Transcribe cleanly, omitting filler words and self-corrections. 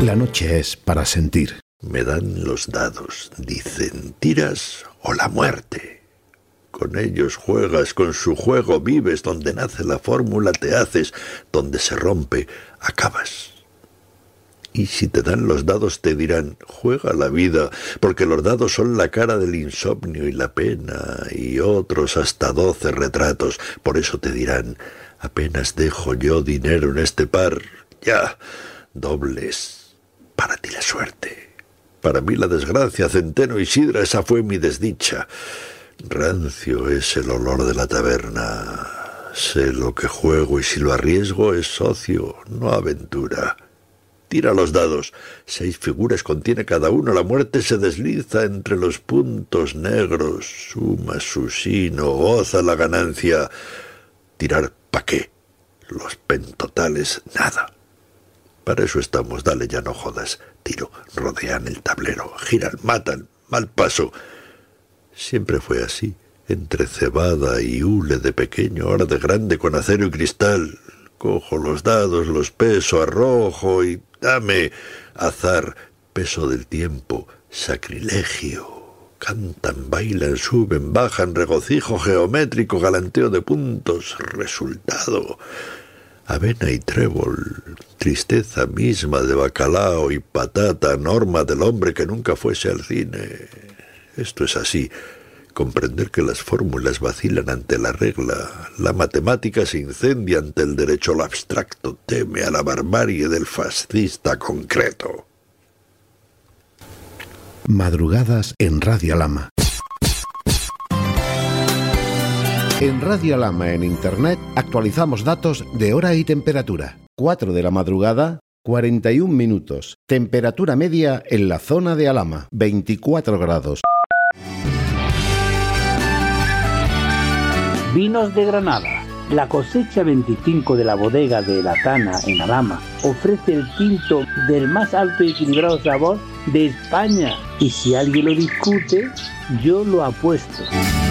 La noche es para sentir. Me dan los dados, dicen, tiras o la muerte. Con ellos juegas, con su juego vives, donde nace la fórmula te haces, donde se rompe, acabas. Y si te dan los dados te dirán, juega la vida, porque los dados son la cara del insomnio y la pena, y otros hasta 12 retratos. Por eso te dirán, apenas dejo yo dinero en este par, ya, dobles, para ti la suerte. Para mí la desgracia, centeno y sidra, esa fue mi desdicha. Rancio es el olor de la taberna. Sé lo que juego y si lo arriesgo es socio, no aventura. Tira los dados. 6 figuras contiene cada uno. La muerte se desliza entre los puntos negros. Suma su sino, goza la ganancia. Tirar ¿pa' qué? Los pentotales, nada. Para eso estamos, dale, ya no jodas. Tiro, rodean el tablero, giran, matan, mal paso. Siempre fue así, entre cebada y hule de pequeño, ahora de grande con acero y cristal. Cojo los dados, los peso, arrojo y dame azar, peso del tiempo, sacrilegio. Cantan, bailan, suben, bajan, regocijo geométrico, galanteo de puntos, resultado. Avena y trébol, tristeza misma de bacalao y patata, norma del hombre que nunca fuese al cine. Esto es así. Comprender que las fórmulas vacilan ante la regla, la matemática se incendia ante el derecho, lo abstracto teme a la barbarie del fascista concreto. Madrugadas en Radio Alhama. En Radio Alhama en Internet actualizamos datos de hora y temperatura. 4 de la madrugada, 41 minutos. Temperatura media en la zona de Alhama, 24 grados. Vinos de Granada. La cosecha 25 de la bodega de La Tana en Alhama ofrece el tinto del más alto y equilibrado sabor de España. Y si alguien lo discute, yo lo apuesto.